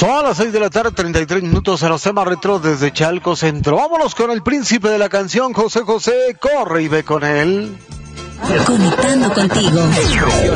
Son las 6 de la tarde, 33 minutos en los temas retro desde Chalco Centro. Vámonos con el príncipe de la canción, José José. Corre y ve con él. Conectando contigo.